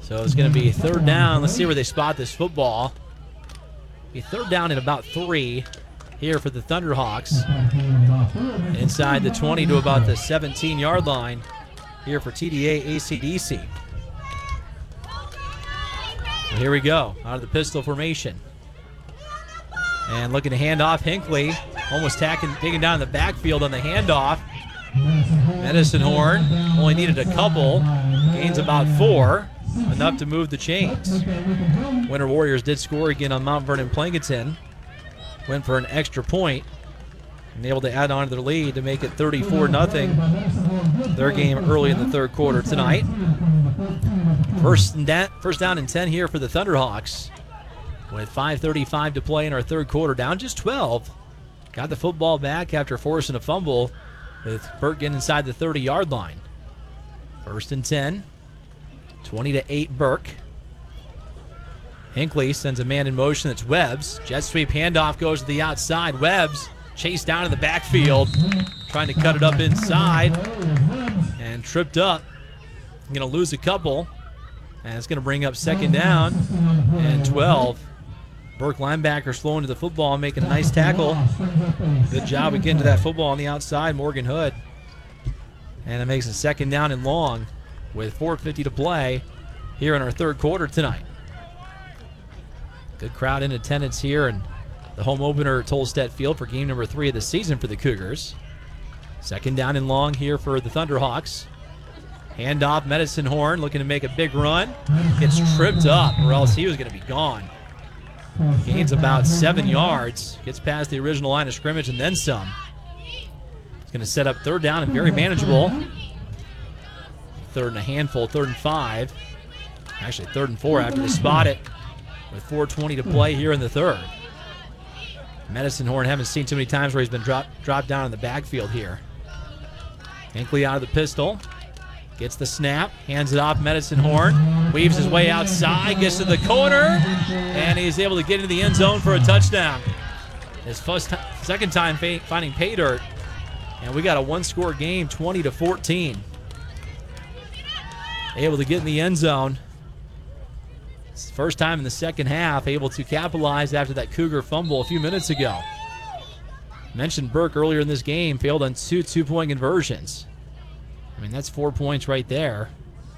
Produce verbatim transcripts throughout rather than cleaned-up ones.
So it's going to be third down. Let's see where they spot this football. Be third down and about three here for the Thunderhawks. Inside the twenty to about the seventeen-yard line here for T D A A C D C. So here we go, out of the pistol formation. And looking to hand off Hinckley, almost tacking, taking down the backfield on the handoff. Medicine Horn only needed a couple, gains about four, enough to move the chains. Winter Warriors did score again on Mount Vernon Plankinton. Went for an extra point and able to add on to their lead to make it thirty-four nothing. Their game early in the third quarter tonight. First, and da- first down and ten here for the Thunderhawks. With five thirty-five to play in our third quarter, down just twelve. Got the football back after forcing a fumble with Burke getting inside the thirty-yard line. First and ten, twenty to eight Burke. Hinckley sends a man in motion. That's Webbs. Jet sweep handoff goes to the outside. Webbs chased down in the backfield, trying to cut it up inside and tripped up. Going to lose a couple, and it's going to bring up second down and twelve. Burke linebacker slowing to the football and making a nice tackle. Good job of getting to that football on the outside, Morgan Hood. And it makes a second down and long with four fifty to play here in our third quarter tonight. Good crowd in attendance here and the home opener at Tolstedt Field for game number three of the season for the Cougars. Second down and long here for the Thunderhawks. Handoff, Medicine Horn looking to make a big run. Gets tripped up or else he was going to be gone. Gains about seven yards. Gets past the original line of scrimmage and then some. It's going to set up third down and very manageable. Third and a handful, third and five. Actually third and four after they spot it with four twenty to play here in the third. Medicine Horn haven't seen too many times where he's been dropped dropped down in the backfield here. Hinckley out of the pistol. Gets the snap, hands it off Medicine Horn, weaves his way outside, gets to the corner, and he's able to get into the end zone for a touchdown. His first t- second time fa- finding pay dirt, and we got a one-score game, twenty to fourteen. Able to get in the end zone. It's the first time in the second half, able to capitalize after that Cougar fumble a few minutes ago. Mentioned Burke earlier in this game, failed on two two-point conversions. I mean, that's four points right there.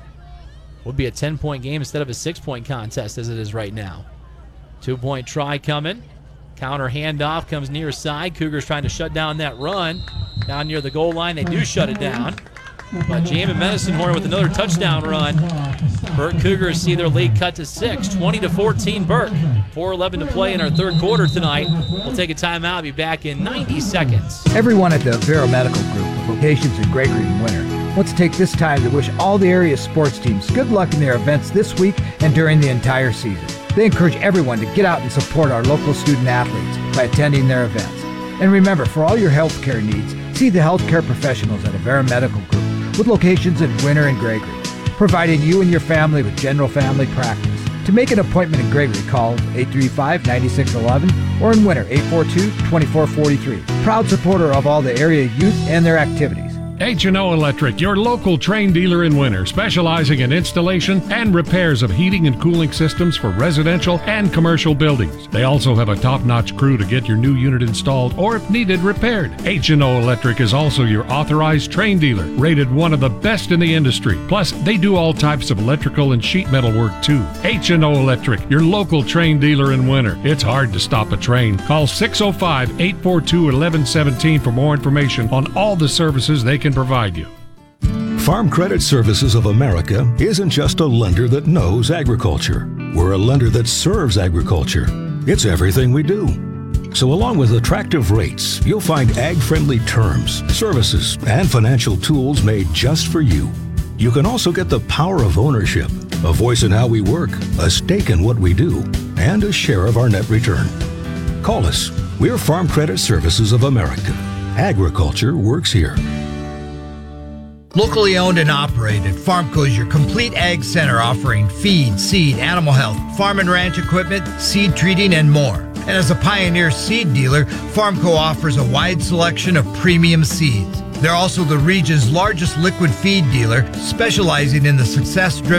Would be a ten-point game instead of a six-point contest as it is right now. Two-point try coming. Counter handoff comes near side. Cougars trying to shut down that run. Down near the goal line, they do shut it down. But Jamin Medicine Horn with another touchdown run. Burke Cougars see their lead cut to six, twenty to fourteen Burke. four eleven to play in our third quarter tonight. We'll take a timeout, be back in ninety seconds. Everyone at the Vero Medical Group, with locations in Gregory and Winter, wants to take this time to wish all the area sports teams good luck in their events this week and during the entire season. They encourage everyone to get out and support our local student athletes by attending their events. And remember, for all your healthcare needs, see the healthcare professionals at Avera Medical Group, with locations in Winter and Gregory, providing you and your family with general family practice. To make an appointment in Gregory, call eight three five, nine six one one or in Winter, eight four two, two four four three. Proud supporter of all the area youth and their activities. H and O Electric, your local Trane dealer in Winter, specializing in installation and repairs of heating and cooling systems for residential and commercial buildings. They also have a top-notch crew to get your new unit installed or, if needed, repaired. H and O Electric is also your authorized Trane dealer, rated one of the best in the industry. Plus, they do all types of electrical and sheet metal work too. H and O Electric, your local Trane dealer in Winter. It's hard to stop a train. Call six oh five, eight four two, one one one seven for more information on all the services they can provide you. Farm Credit Services of America isn't just a lender that knows agriculture. We're a lender that serves agriculture. It's everything we do. So along with attractive rates, you'll find ag-friendly terms, services, and financial tools made just for you. You can also get the power of ownership, a voice in how we work, a stake in what we do, and a share of our net return. Call us. We're Farm Credit Services of America. Agriculture works here. Locally owned and operated, Farmco is your complete ag center offering feed, seed, animal health, farm and ranch equipment, seed treating, and more. And as a Pioneer seed dealer, Farmco offers a wide selection of premium seeds. They're also the region's largest liquid feed dealer, specializing in the success-driven